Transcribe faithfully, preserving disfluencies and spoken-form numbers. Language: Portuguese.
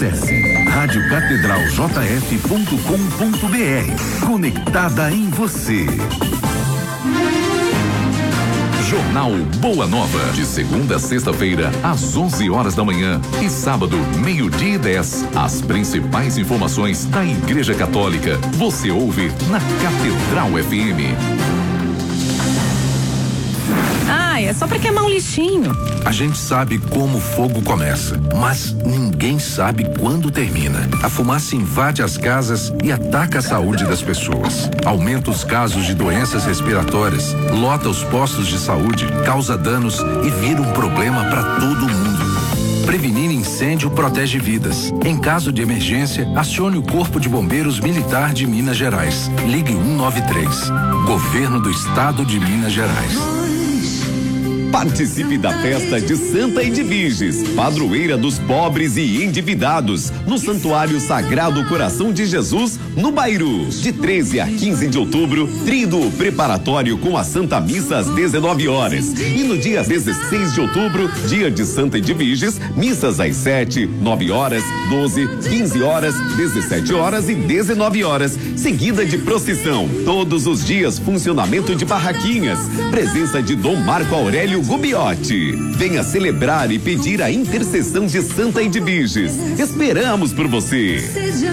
Acesse rádio catedral j f ponto com ponto b r. Conectada em você. Jornal Boa Nova, de segunda a sexta-feira, às onze horas da manhã e sábado, meio-dia e dez. As principais informações da Igreja Católica. Você ouve na Catedral F M. Ah, é só pra queimar um lixinho. A gente sabe como o fogo começa, mas ninguém sabe quando termina. A fumaça invade as casas e ataca a saúde das pessoas. Aumenta os casos de doenças respiratórias, lota os postos de saúde, causa danos e vira um problema para todo mundo. Prevenir incêndio protege vidas. Em caso de emergência, acione o Corpo de Bombeiros Militar de Minas Gerais. Ligue um nove três. Governo do Estado de Minas Gerais. Participe da festa de Santa Edviges, padroeira dos pobres e endividados, no Santuário Sagrado Coração de Jesus, no Bairu. De treze a quinze de outubro, tríduo preparatório com a Santa Missa às dezenove horas. E no dia dezesseis de outubro, dia de Santa Edviges, missas às sete, nove horas, doze, quinze horas, dezessete horas e dezenove horas, seguida de procissão. Todos os dias, funcionamento de barraquinhas. Presença de Dom Marco Aurélio Gubiotti. Venha celebrar e pedir a intercessão de Santa Edviges. Esperamos por você. Seja